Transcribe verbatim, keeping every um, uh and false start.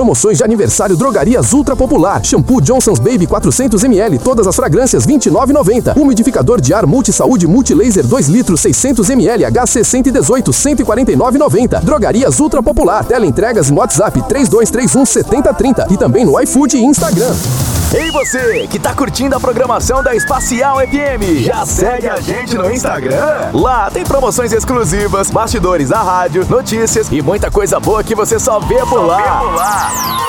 Promoções de aniversário Drogarias Ultra Popular. Shampoo Johnson's Baby quatrocentos mililitros, todas as fragrâncias vinte e nove reais e noventa centavos. Umidificador de ar Multisaúde Multilaser dois litros seiscentos mililitros, H C cento e dezoito, cento e quarenta e nove reais e noventa centavos. Drogarias Ultra Popular. Teleentregas no WhatsApp três dois três um, sete zero três zero e também no iFood e Instagram. Ei você, que tá curtindo a programação da Espacial F M, já segue a gente no Instagram? Lá tem promoções exclusivas, bastidores da rádio, notícias e muita coisa boa que você só vê por lá.